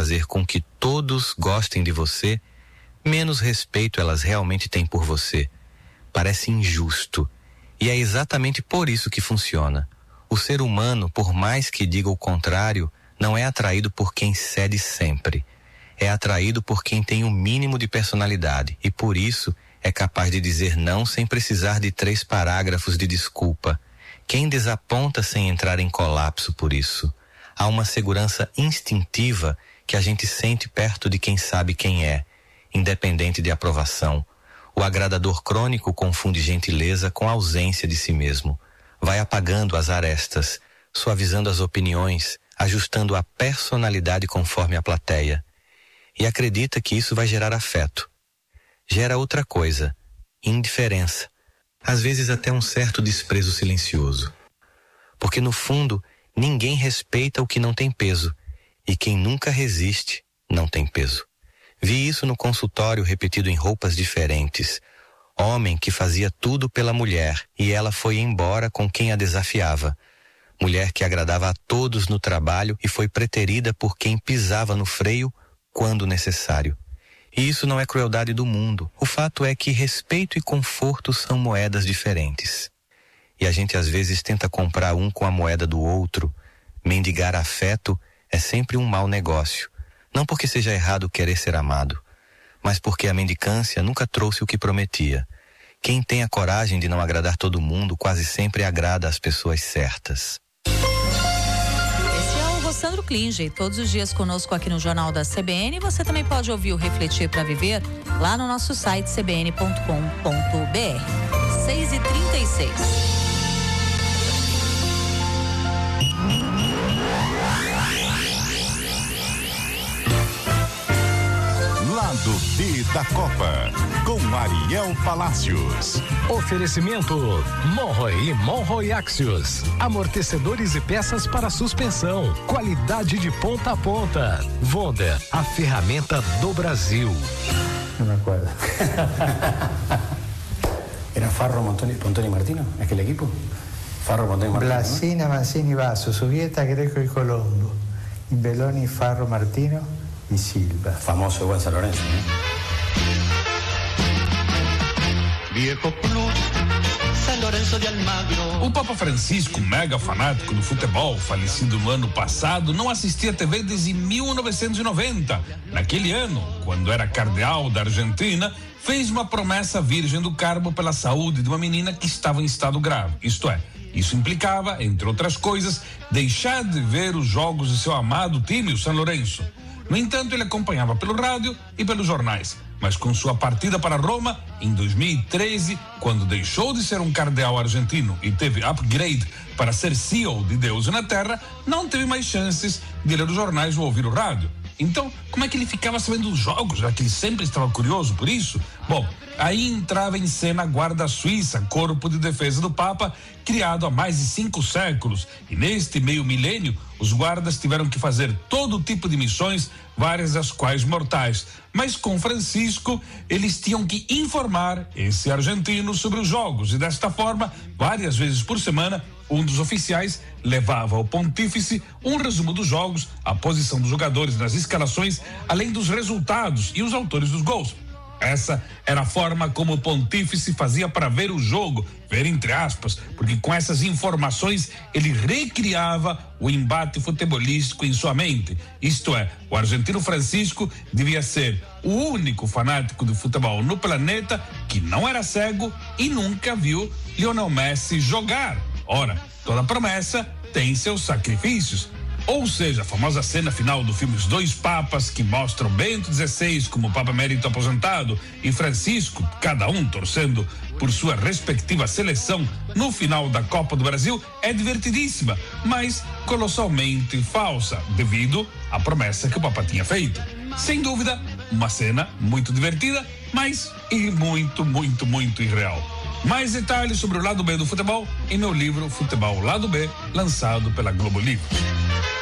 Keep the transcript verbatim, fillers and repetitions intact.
fazer com que todos gostem de você, menos respeito elas realmente têm por você. Parece injusto. E é exatamente por isso que funciona. O ser humano, por mais que diga o contrário, não é atraído por quem cede sempre. É atraído por quem tem o mínimo de personalidade e, por isso, é capaz de dizer não sem precisar de três parágrafos de desculpa. Quem desaponta sem entrar em colapso por isso? Há uma segurança instintiva que a gente sente perto de quem sabe quem é, independente de aprovação. O agradador crônico confunde gentileza com ausência de si mesmo. Vai apagando as arestas, suavizando as opiniões, ajustando a personalidade conforme a plateia. E acredita que isso vai gerar afeto. Gera outra coisa, indiferença. Às vezes até um certo desprezo silencioso. Porque no fundo, ninguém respeita o que não tem peso. E quem nunca resiste, não tem peso. Vi isso no consultório repetido em roupas diferentes. Homem que fazia tudo pela mulher e ela foi embora com quem a desafiava. Mulher que agradava a todos no trabalho e foi preterida por quem pisava no freio quando necessário. E isso não é crueldade do mundo. O fato é que respeito e conforto são moedas diferentes. E a gente às vezes tenta comprar um com a moeda do outro. Mendigar afeto é sempre um mau negócio. Não porque seja errado querer ser amado, mas porque a mendicância nunca trouxe o que prometia. Quem tem a coragem de não agradar todo mundo quase sempre agrada as pessoas certas. Esse é o Rossandro Klinge, todos os dias conosco aqui no Jornal da C B N. Você também pode ouvir o Refletir para Viver lá no nosso site c b n ponto com ponto b r. seis e trinta e seis. Lado B da Copa, com Ariel Palacios. Oferecimento Monroe e Monroe Axios. Amortecedores e peças para suspensão. Qualidade de ponta a ponta. Wonder, a ferramenta do Brasil. Não me acuerdo. Era Farro, Montoni, Pontoni, Martino, aquele equipo? Farro, Pontoni, Martino. Blasina, ¿no? Mancini, Basso, Subieta, Greco y Colombo. Belloni, Farro, Martino e Silva. Famoso igual San Lorenzo, né? Viejo Club, San Lorenzo de Almagro. O Papa Francisco, mega fanático do futebol, falecido no ano passado, não assistia T V desde mil novecentos e noventa. Naquele ano, quando era cardeal da Argentina, fez uma promessa à Virgem do Carmo pela saúde de uma menina que estava em estado grave. Isto é, isso implicava, entre outras coisas, deixar de ver os jogos de seu amado time, o San Lorenzo. No entanto, ele acompanhava pelo rádio e pelos jornais. Mas com sua partida para Roma, em dois mil e treze, quando deixou de ser um cardeal argentino e teve upgrade para ser C E O de Deus na Terra, não teve mais chances de ler os jornais ou ouvir o rádio. Então, como é que ele ficava sabendo dos jogos, já que ele sempre estava curioso por isso? Bom, aí entrava em cena a Guarda Suíça, corpo de defesa do Papa, criado há mais de cinco séculos. E neste meio milênio, os guardas tiveram que fazer todo tipo de missões, várias das quais mortais. Mas com Francisco, eles tinham que informar esse argentino sobre os jogos. E desta forma, várias vezes por semana, um dos oficiais levava ao pontífice um resumo dos jogos, a posição dos jogadores nas escalações, além dos resultados e os autores dos gols. Essa era a forma como o pontífice fazia para ver o jogo, ver entre aspas, porque com essas informações ele recriava o embate futebolístico em sua mente. Isto é, o argentino Francisco devia ser o único fanático de futebol no planeta que não era cego e nunca viu Lionel Messi jogar. Ora, toda promessa tem seus sacrifícios. Ou seja, a famosa cena final do filme Os Dois Papas, que mostram Bento dezesseis como Papa Emérito aposentado e Francisco, cada um torcendo por sua respectiva seleção no final da Copa do Brasil, é divertidíssima, mas colossalmente falsa, devido à promessa que o Papa tinha feito. Sem dúvida, uma cena muito divertida, mas e muito, muito, muito irreal. Mais detalhes sobre o lado B do futebol em meu livro Futebol Lado B, lançado pela Globo Livros.